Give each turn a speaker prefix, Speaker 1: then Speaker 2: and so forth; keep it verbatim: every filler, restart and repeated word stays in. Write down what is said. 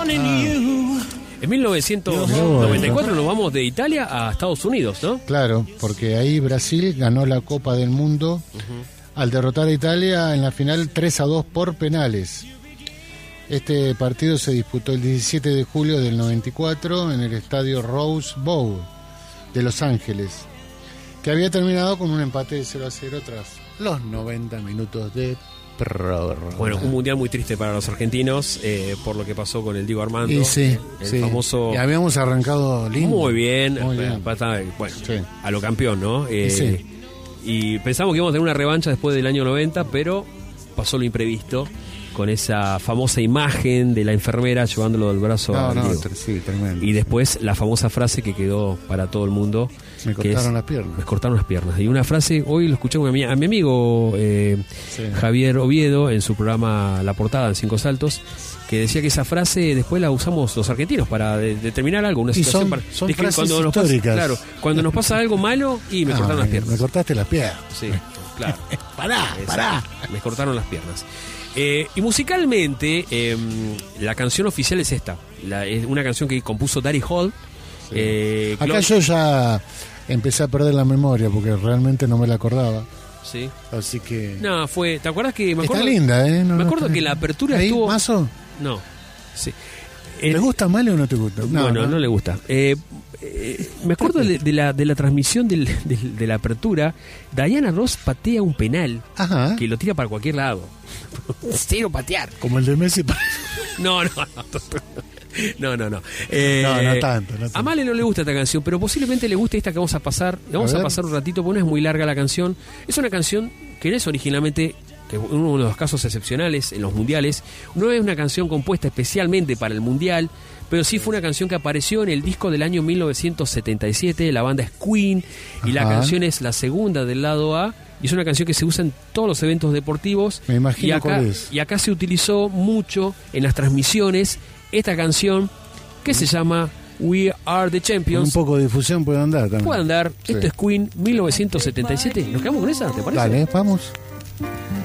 Speaker 1: En mil novecientos noventa y cuatro nos vamos de Italia a Estados Unidos, ¿no?
Speaker 2: Claro, porque ahí Brasil ganó la Copa del Mundo uh-huh. al derrotar a Italia en la final tres a dos por penales. Este partido se disputó el diecisiete de julio del noventa y cuatro en el estadio Rose Bowl de Los Ángeles, que había terminado con un empate de cero a cero tras los noventa minutos de prórroga.
Speaker 1: Bueno, un mundial muy triste para los argentinos eh, por lo que pasó con el Diego Armando.
Speaker 2: Y sí,
Speaker 1: el
Speaker 2: sí.
Speaker 1: famoso.
Speaker 2: Y habíamos arrancado lindo.
Speaker 1: Muy bien,
Speaker 2: muy bien.
Speaker 1: Bueno,
Speaker 2: sí.
Speaker 1: a lo campeón, ¿no? Eh,
Speaker 2: sí.
Speaker 1: Y pensamos que íbamos a tener una revancha después del año noventa, pero pasó lo imprevisto con esa famosa imagen de la enfermera llevándolo del brazo
Speaker 2: no,
Speaker 1: a
Speaker 2: no,
Speaker 1: Diego.
Speaker 2: Sí, tremendo.
Speaker 1: Y después la famosa frase que quedó para todo el mundo.
Speaker 2: Me cortaron es, las piernas.
Speaker 1: Me cortaron las piernas. Y una frase, hoy lo escuché a mi, a mi amigo eh, sí. Javier Oviedo en su programa La Portada en Cinco Saltos, que decía que esa frase después la usamos los argentinos para de, determinar algo, una
Speaker 2: y
Speaker 1: situación
Speaker 2: son,
Speaker 1: para,
Speaker 2: son
Speaker 1: es que
Speaker 2: frases
Speaker 1: cuando
Speaker 2: históricas.
Speaker 1: Nos pasa, claro, cuando nos pasa algo malo y me
Speaker 2: ah,
Speaker 1: cortaron las piernas.
Speaker 2: Me cortaste las piernas.
Speaker 1: Sí, claro.
Speaker 2: pará,
Speaker 1: Esa,
Speaker 2: pará.
Speaker 1: Me cortaron las piernas. Eh, y musicalmente, eh, la canción oficial es esta. La, es una canción que compuso Daddy Hall.
Speaker 2: Sí.
Speaker 1: Eh,
Speaker 2: Acá yo ya empecé a perder la memoria porque realmente no me la acordaba.
Speaker 1: Sí.
Speaker 2: Así que.
Speaker 1: No, fue. ¿Te acuerdas que.? Me acuerdo,
Speaker 2: está linda, ¿eh? No,
Speaker 1: me acuerdo
Speaker 2: no,
Speaker 1: que la apertura
Speaker 2: ¿ahí,
Speaker 1: estuvo.
Speaker 2: ¿Mazo?
Speaker 1: No. Sí.
Speaker 2: ¿Te eh, gusta mal o no te gusta?
Speaker 1: No, bueno, no, no le gusta. Eh, eh, me acuerdo de, de, la, de la transmisión del, de, de la apertura. Diana Ross patea un penal.
Speaker 2: Ajá.
Speaker 1: Que lo tira para cualquier lado. Cero patear.
Speaker 2: Como el de Messi.
Speaker 1: No, no, no. No, no, no. Eh,
Speaker 2: no, no tanto, no tanto.
Speaker 1: A Male no le gusta esta canción, pero posiblemente le guste esta que vamos a pasar. Vamos a, a pasar un ratito, porque no es muy larga la canción. Es una canción que no es originalmente, que uno de los casos excepcionales en los mundiales, no es una canción compuesta especialmente para el mundial, pero sí fue una canción que apareció en el disco del año mil novecientos setenta y siete. La banda es Queen. Y la canción es la segunda del lado A. Y es una canción que se usa en todos los eventos deportivos.
Speaker 2: Me imagino
Speaker 1: y acá,
Speaker 2: cuál es.
Speaker 1: Y acá se utilizó mucho en las transmisiones esta canción que se llama We Are the Champions.
Speaker 2: Un poco de difusión puede andar también.
Speaker 1: Puede andar.
Speaker 2: Sí.
Speaker 1: Esto es Queen mil novecientos setenta y siete. ¿Nos quedamos con esa? ¿Te parece?
Speaker 2: Dale, vamos.